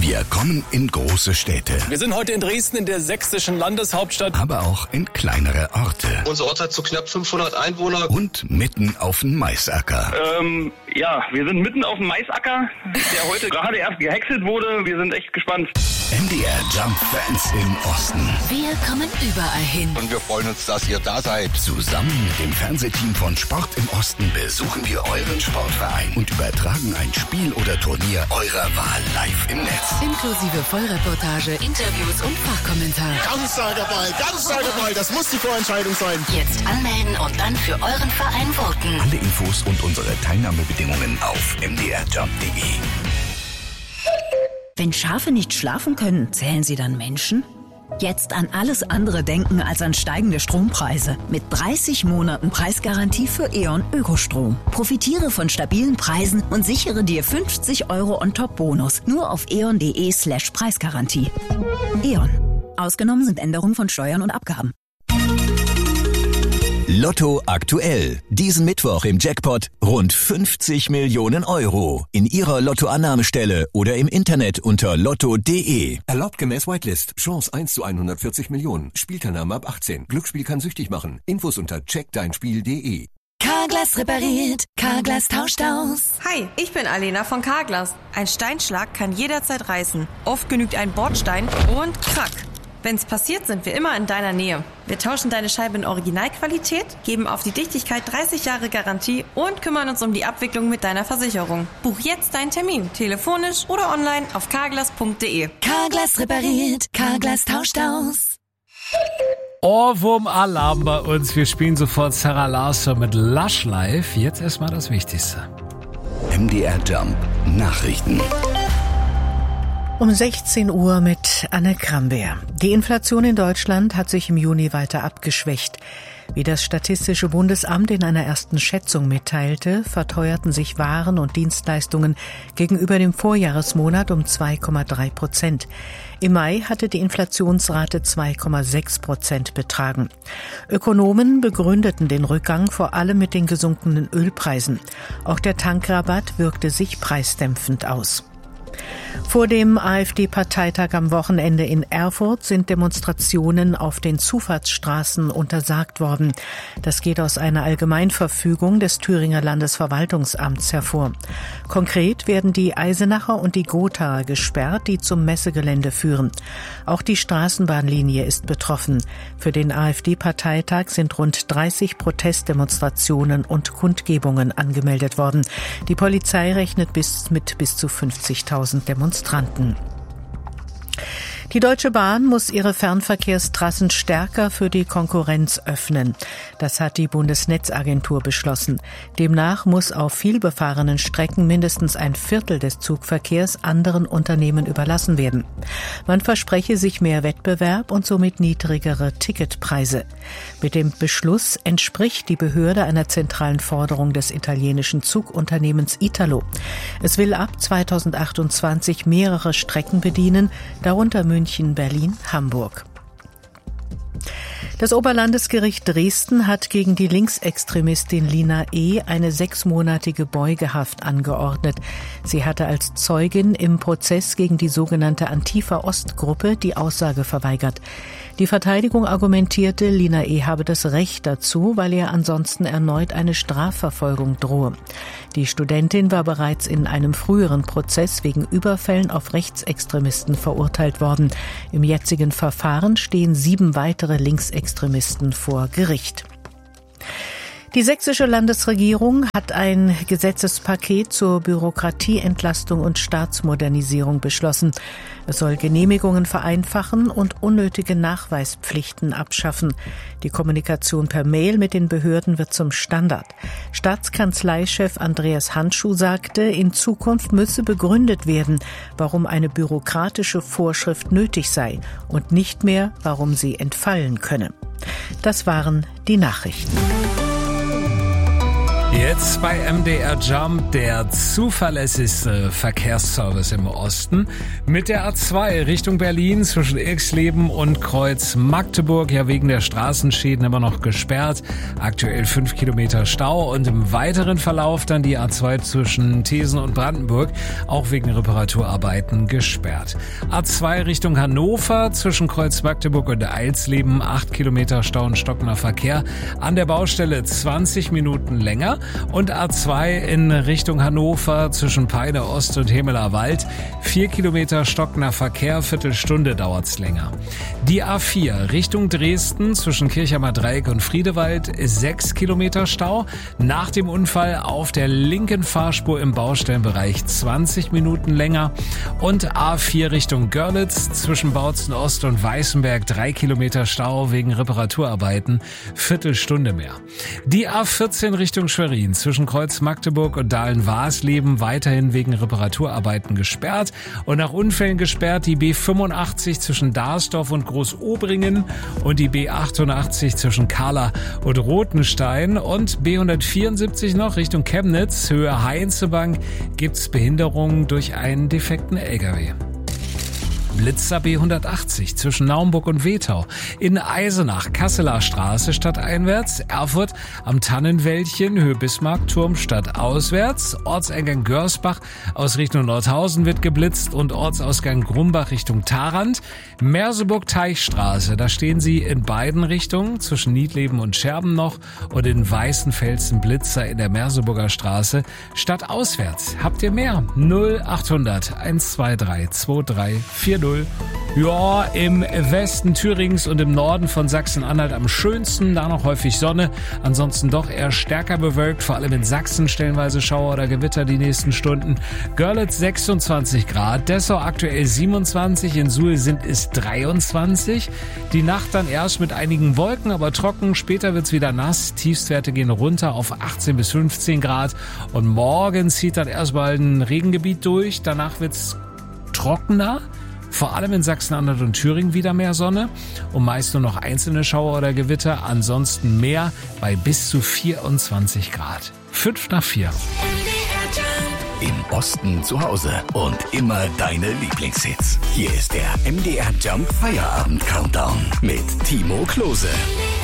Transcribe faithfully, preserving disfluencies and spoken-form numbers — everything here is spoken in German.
Wir kommen in große Städte. Wir sind heute in Dresden, in der sächsischen Landeshauptstadt. Aber auch in kleinere Orte. Unser Ort hat so knapp fünfhundert Einwohner. Und mitten auf dem Maisacker. Ähm, ja, wir sind mitten auf dem Maisacker, der heute gerade erst gehäckselt wurde. Wir sind echt gespannt. M D R Jump Fans im Osten. Wir kommen überall hin. Und wir freuen uns, dass ihr da seid. Zusammen mit dem Fernsehteam von Sport im Osten besuchen wir euren Sportverein und übertragen ein Spiel oder Turnier eurer Wahl live im Netz. Inklusive Vollreportage, Interviews und Fachkommentar. Ganz starker Ball, ganz starker Ball. Das muss die Vorentscheidung sein. Jetzt anmelden und dann für euren Verein voten. Alle Infos und unsere Teilnahmebedingungen auf m d r jump punkt d e. Wenn Schafe nicht schlafen können, zählen sie dann Menschen? Jetzt an alles andere denken als an steigende Strompreise. Mit dreißig Monaten Preisgarantie für E.ON Ökostrom. Profitiere von stabilen Preisen und sichere dir fünfzig Euro On-Top-Bonus. Nur auf eon.de slash Preisgarantie. E.ON. Ausgenommen sind Änderungen von Steuern und Abgaben. Lotto aktuell. Diesen Mittwoch im Jackpot rund fünfzig Millionen Euro. In Ihrer Lottoannahmestelle oder im Internet unter lotto punkt de. Erlaubt gemäß Whitelist. Chance eins zu hundertvierzig Millionen. Spielteilnahme ab achtzehn. Glücksspiel kann süchtig machen. Infos unter check dein spiel punkt de. Carglass repariert. Carglass tauscht aus. Hi, ich bin Alena von Carglass. Ein Steinschlag kann jederzeit reißen. Oft genügt ein Bordstein und krack. Wenn's passiert, sind wir immer in deiner Nähe. Wir tauschen deine Scheibe in Originalqualität, geben auf die Dichtigkeit dreißig Jahre Garantie und kümmern uns um die Abwicklung mit deiner Versicherung. Buch jetzt deinen Termin, telefonisch oder online auf carglass punkt de. Carglass repariert. Carglass tauscht aus. Ohrwurm-Alarm bei uns. Wir spielen sofort Sarah Larsson mit Lush Life. Jetzt erstmal das Wichtigste. M D R Jump Nachrichten. Um sechzehn Uhr mit Anne Krambeer. Die Inflation in Deutschland hat sich im Juni weiter abgeschwächt. Wie das Statistische Bundesamt in einer ersten Schätzung mitteilte, verteuerten sich Waren und Dienstleistungen gegenüber dem Vorjahresmonat um zwei Komma drei Prozent. Im Mai hatte die Inflationsrate zwei Komma sechs Prozent betragen. Ökonomen begründeten den Rückgang vor allem mit den gesunkenen Ölpreisen. Auch der Tankrabatt wirkte sich preisdämpfend aus. Vor dem AfD-Parteitag am Wochenende in Erfurt sind Demonstrationen auf den Zufahrtsstraßen untersagt worden. Das geht aus einer Allgemeinverfügung des Thüringer Landesverwaltungsamts hervor. Konkret werden die Eisenacher und die Gothaer gesperrt, die zum Messegelände führen. Auch die Straßenbahnlinie ist betroffen. Für den AfD-Parteitag sind rund dreißig Protestdemonstrationen und Kundgebungen angemeldet worden. Die Polizei rechnet bis mit bis zu fünfzigtausend Demonstranten. Die Deutsche Bahn muss ihre Fernverkehrstrassen stärker für die Konkurrenz öffnen. Das hat die Bundesnetzagentur beschlossen. Demnach muss auf vielbefahrenen Strecken mindestens ein Viertel des Zugverkehrs anderen Unternehmen überlassen werden. Man verspreche sich mehr Wettbewerb und somit niedrigere Ticketpreise. Mit dem Beschluss entspricht die Behörde einer zentralen Forderung des italienischen Zugunternehmens Italo. Es will ab zweitausendachtundzwanzig mehrere Strecken bedienen, darunter München, Berlin, Hamburg. Das Oberlandesgericht Dresden hat gegen die Linksextremistin Lina E. eine sechsmonatige Beugehaft angeordnet. Sie hatte als Zeugin im Prozess gegen die sogenannte Antifa-Ost-Gruppe die Aussage verweigert. Die Verteidigung argumentierte, Lina E. habe das Recht dazu, weil ihr ansonsten erneut eine Strafverfolgung drohe. Die Studentin war bereits in einem früheren Prozess wegen Überfällen auf Rechtsextremisten verurteilt worden. Im jetzigen Verfahren stehen sieben weitere Linksextremisten vor Gericht. Die sächsische Landesregierung hat ein Gesetzespaket zur Bürokratieentlastung und Staatsmodernisierung beschlossen. Es soll Genehmigungen vereinfachen und unnötige Nachweispflichten abschaffen. Die Kommunikation per Mail mit den Behörden wird zum Standard. Staatskanzleichef Andreas Handschuh sagte, in Zukunft müsse begründet werden, warum eine bürokratische Vorschrift nötig sei und nicht mehr, warum sie entfallen könne. Das waren die Nachrichten. Jetzt bei M D R Jump der zuverlässigste Verkehrsservice im Osten. Mit der A zwei Richtung Berlin zwischen Irxleben und Kreuz Magdeburg, ja wegen der Straßenschäden immer noch gesperrt. Aktuell fünf Kilometer Stau und im weiteren Verlauf dann die A zwei zwischen Thesen und Brandenburg, auch wegen Reparaturarbeiten gesperrt. A zwei Richtung Hannover zwischen Kreuz Magdeburg und Eilsleben, acht Kilometer Stau und stockender Verkehr. An der Baustelle zwanzig Minuten länger. Und A zwei in Richtung Hannover zwischen Peine Ost und Hemeler Wald. Vier Kilometer stockender Verkehr, Viertelstunde dauert's länger. Die A vier Richtung Dresden zwischen Kirchheimer Dreieck und Friedewald, sechs Kilometer Stau. Nach dem Unfall auf der linken Fahrspur im Baustellenbereich zwanzig Minuten länger. Und A vier Richtung Görlitz zwischen Bautzen Ost und Weißenberg, drei Kilometer Stau wegen Reparaturarbeiten, Viertelstunde mehr. Die A vierzehn Richtung Schwerin zwischen Kreuz Magdeburg und Dahlen-Waasleben weiterhin wegen Reparaturarbeiten gesperrt und nach Unfällen gesperrt die B fünfundachtzig zwischen Darsdorf und Großobringen und die B achtundachtzig zwischen Kahla und Rothenstein und B hundertvierundsiebzig noch Richtung Chemnitz, Höhe Heinzebank, gibt's Behinderungen durch einen defekten L K W. Blitzer B hundertachtzig zwischen Naumburg und Wetau, in Eisenach, Kasseler Straße stadteinwärts, Erfurt am Tannenwäldchen, Höhe Bismarckturm stadtauswärts, Ortseingang Görsbach aus Richtung Nordhausen wird geblitzt und Ortsausgang Grumbach Richtung Tharand, Merseburg-Teichstraße, da stehen sie in beiden Richtungen, zwischen Niedleben und Scherben noch und in Weißenfelsen Blitzer in der Merseburger Straße, stadtauswärts. Habt ihr mehr? null achthundert eins zwei drei zwei drei vier null. Ja, im Westen Thürings und im Norden von Sachsen-Anhalt am schönsten, da noch häufig Sonne, ansonsten doch eher stärker bewölkt, vor allem in Sachsen stellenweise Schauer oder Gewitter die nächsten Stunden. Görlitz sechsundzwanzig Grad, Dessau aktuell siebenundzwanzig, in Suhl sind es dreiundzwanzig. Die Nacht dann erst mit einigen Wolken, aber trocken, später wird's wieder nass, Tiefstwerte gehen runter auf achtzehn bis fünfzehn Grad und morgen zieht dann erstmal ein Regengebiet durch, danach wird's trockener. Vor allem in Sachsen-Anhalt und Thüringen wieder mehr Sonne und meist nur noch einzelne Schauer oder Gewitter, ansonsten mehr bei bis zu vierundzwanzig Grad. Fünf nach vier. Im Osten zu Hause und immer deine Lieblingshits. Hier ist der M D R Jump Feierabend Countdown mit Timo Klose.